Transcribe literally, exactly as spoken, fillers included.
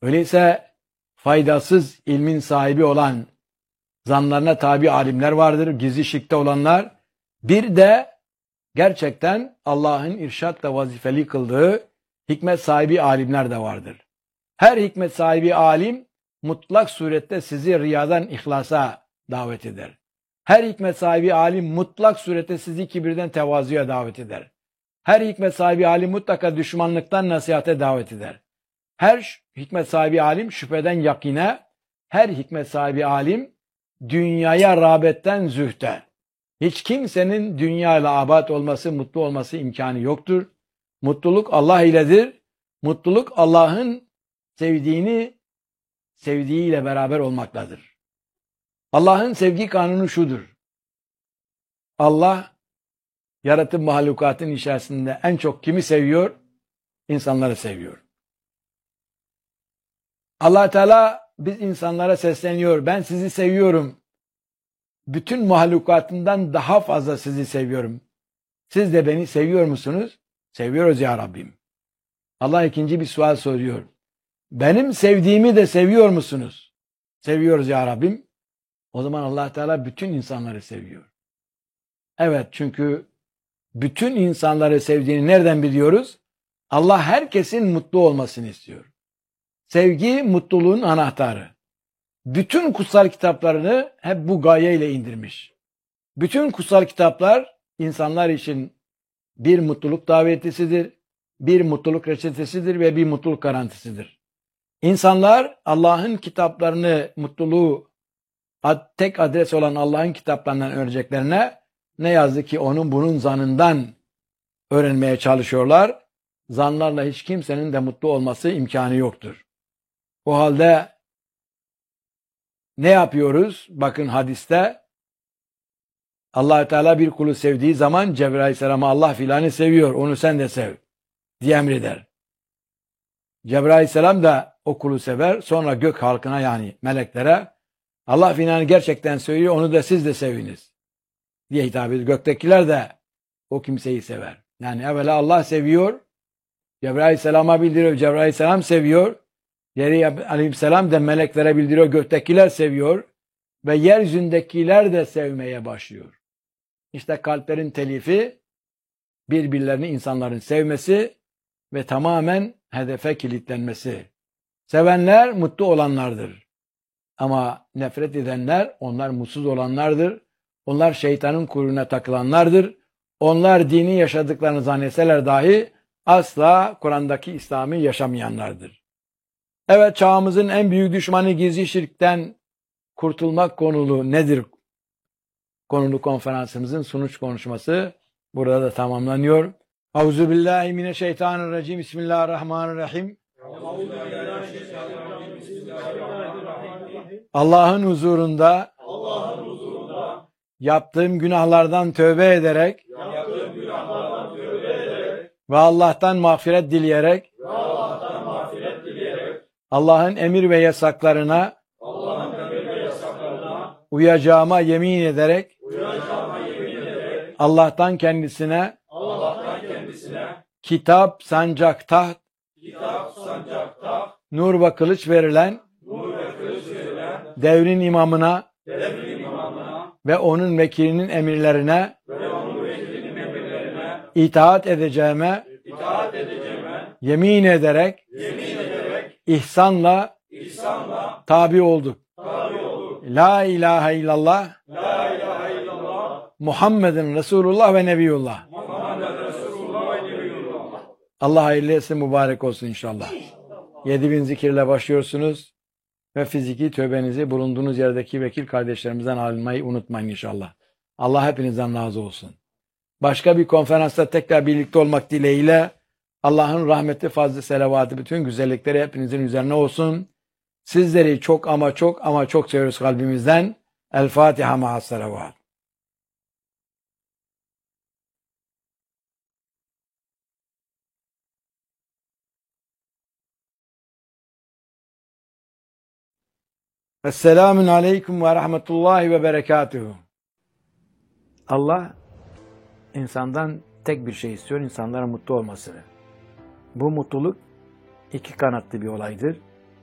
Öyleyse faydasız ilmin sahibi olan, zanlarına tabi alimler vardır, gizli şirkte olanlar. Bir de gerçekten Allah'ın irşatla vazifeli kıldığı hikmet sahibi alimler de vardır. Her hikmet sahibi alim mutlak surette sizi riyadan ihlasa davet eder. Her hikmet sahibi alim mutlak surette sizi kibirden tevazuya davet eder. Her hikmet sahibi alim mutlaka düşmanlıktan nasihate davet eder. Her hikmet sahibi alim şüpheden yakine, her hikmet sahibi alim dünyaya rağbetten zühte. Hiç kimsenin dünyayla abat olması, mutlu olması imkanı yoktur. Mutluluk Allah iledir. Mutluluk Allah'ın sevdiğini sevdiğiyle beraber olmaktadır. Allah'ın sevgi kanunu şudur. Allah yaratıp mahlukatın içerisinde en çok kimi seviyor? İnsanları seviyor. Allah Teala biz insanlara sesleniyor. Ben sizi seviyorum. Bütün mahlukatından daha fazla sizi seviyorum. Siz de beni seviyor musunuz? Seviyoruz ya Rabbim. Allah ikinci bir sual soruyor. Benim sevdiğimi de seviyor musunuz? Seviyoruz ya Rabbim. O zaman Allah Teala bütün insanları seviyor. Evet, çünkü bütün insanları sevdiğini nereden biliyoruz? Allah herkesin mutlu olmasını istiyor. Sevgi mutluluğun anahtarı. Bütün kutsal kitaplarını hep bu gayeyle indirmiş. Bütün kutsal kitaplar insanlar için bir mutluluk davetisidir, bir mutluluk reçetesidir ve bir mutluluk garantisidir. İnsanlar Allah'ın kitaplarını, mutluluğu tek adres olan Allah'ın kitaplarından öğreneceklerine ne yazık ki onun bunun zanından öğrenmeye çalışıyorlar. Zanlarla hiç kimsenin de mutlu olması imkanı yoktur. O halde ne yapıyoruz? Bakın hadiste Allah Teala bir kulu sevdiği zaman Cebrail Aleyhisselam'a Allah filanı seviyor, onu sen de sev diye emreder. Cebrail Aleyhisselam da o kulu sever. Sonra gök halkına, yani meleklere, Allah filanı gerçekten seviyor, onu da siz de seviniz diye hitap ediyor. Göktekiler de o kimseyi sever. Yani evvela Allah seviyor, Cebrail Aleyhisselam'a bildiriyor, Cebrail Aleyhisselam seviyor. Cebrail Aleyhisselam da meleklere bildiriyor, göktekiler seviyor ve yeryüzündekiler de sevmeye başlıyor. İşte kalplerin telifi birbirlerini insanların sevmesi ve tamamen hedefe kilitlenmesi. Sevenler mutlu olanlardır. Ama nefret edenler, onlar mutsuz olanlardır. Onlar şeytanın kuyruğuna takılanlardır. Onlar dini yaşadıklarını zannetseler dahi asla Kur'an'daki İslam'ı yaşamayanlardır. Evet, çağımızın en büyük düşmanı gizli şirkten kurtulmak konulu nedir? Konulu konferansımızın sunuş konuşması burada da tamamlanıyor. Euzubillahimineşşeytanirracim. Bismillahirrahmanirrahim. Allah'ın huzurunda, Allah'ın huzurunda yaptığım günahlardan tövbe ederek, yaptığım günahlardan tövbe ederek ve Allah'tan mağfiret dileyerek, ve Allah'tan mağfiret dileyerek Allah'ın emir ve yasaklarına Allah'ın emir ve yasaklarına uyacağıma yemin ederek, uyacağıma yemin ederek Allah'tan kendisine Allah'tan kendisine kitap, sancak, taht, kitap, sancak, taht, nur ve kılıç verilen nur ve kılıç verilen devrin imamına devrin imamına ve onun vekilinin emirlerine ve onun vekilinin emirlerine itaat edeceğime itaat edeceğime yemin ederek yemin ederek ihsanla ihsanla tabi olduk. tabi olduk. La ilahe illallah La ilahe illallah Muhammedun Resulullah ve Nebiyullah. Muhammed Resulullah ve Nebiyullah. Allah hayırlı etsin, mübarek olsun inşallah. Yedi bin zikirle başlıyorsunuz ve fiziki tövbenizi bulunduğunuz yerdeki vekil kardeşlerimizden almayı unutmayın inşallah. Allah hepinizden razı olsun. Başka bir konferansta tekrar birlikte olmak dileğiyle Allah'ın rahmeti, fazlı selavatı, bütün güzellikleri hepinizin üzerine olsun. Sizleri çok ama çok ama çok seviyoruz kalbimizden. El Fatiha ma'as selavat. Esselamun aleyküm ve rahmetullahi ve berekatuhu. Allah insandan tek bir şey istiyor, insanların mutlu olmasını. Bu mutluluk iki kanatlı bir olaydır.